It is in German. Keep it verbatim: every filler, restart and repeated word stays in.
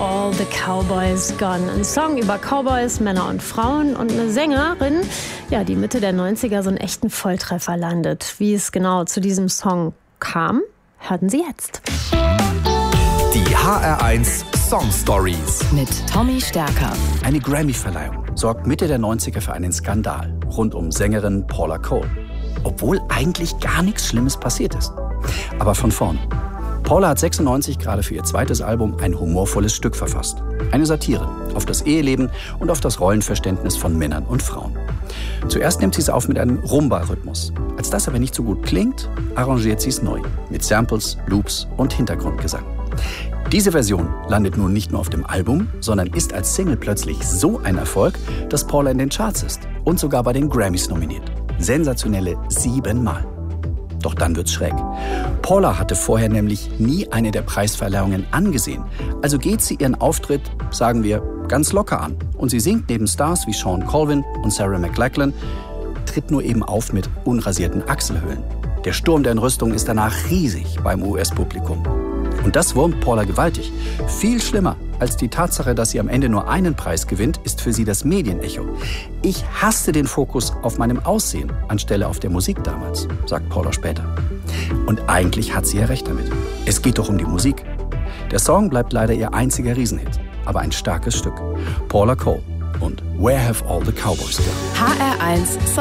All the Cowboys Gone? Ein Song über Cowboys, Männer und Frauen und eine Sängerin, ja, die Mitte der neunziger so einen echten Volltreffer landet. Wie es genau zu diesem Song kam, hörten Sie jetzt. Die H R eins Song Stories mit Tommy Stärker. Eine Grammy-Verleihung sorgt Mitte der neunziger für einen Skandal rund um Sängerin Paula Cole. Obwohl eigentlich gar nichts Schlimmes passiert ist. Aber von vorne. Paula hat sechsundneunzig gerade für ihr zweites Album ein humorvolles Stück verfasst. Eine Satire auf das Eheleben und auf das Rollenverständnis von Männern und Frauen. Zuerst nimmt sie es auf mit einem Rumba-Rhythmus. Als das aber nicht so gut klingt, arrangiert sie es neu. Mit Samples, Loops und Hintergrundgesang. Diese Version landet nun nicht nur auf dem Album, sondern ist als Single plötzlich so ein Erfolg, dass Paula in den Charts ist und sogar bei den Grammys nominiert. Sensationelle siebenmal. Doch dann wird's schräg. Paula hatte vorher nämlich nie eine der Preisverleihungen angesehen. Also geht sie ihren Auftritt, sagen wir, ganz locker an. Und sie singt neben Stars wie Sean Colvin und Sarah McLachlan, tritt nur eben auf mit unrasierten Achselhöhlen. Der Sturm der Entrüstung ist danach riesig beim U S-Publikum. Und das wurmt Paula gewaltig. Viel schlimmer als die Tatsache, dass sie am Ende nur einen Preis gewinnt, ist für sie das Medienecho. Ich hasste den Fokus auf meinem Aussehen anstelle auf der Musik damals, sagt Paula später. Und eigentlich hat sie ja recht damit. Es geht doch um die Musik. Der Song bleibt leider ihr einziger Riesenhit, aber ein starkes Stück. Paula Cole und Where Have All the Cowboys Gone? H R eins